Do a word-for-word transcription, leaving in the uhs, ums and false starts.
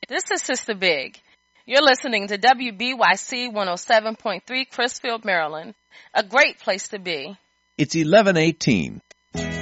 This is Sister Big. You're listening to W B Y C one oh seven point three Crisfield, Maryland. A great place to be. It's eleven eighteen.